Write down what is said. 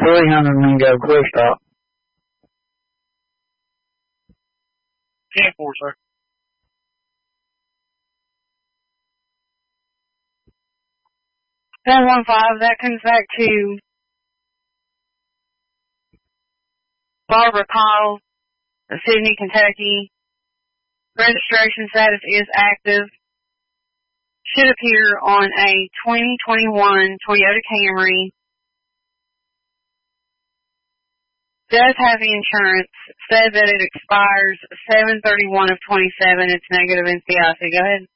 300 and then go quick stop. 10-4, sir. 115, that comes back to Barbara Powell of Sydney, Kentucky. Registration status is active. Should appear on a 2021 Toyota Camry. Does have insurance. Said that it expires 7/31 of 27. It's negative NCIC. Go ahead.